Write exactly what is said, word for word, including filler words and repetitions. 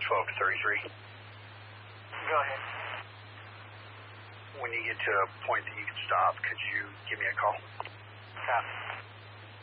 twelve to thirty-three. Go ahead. When you get to a point that you can stop, could you give me a call? Copy.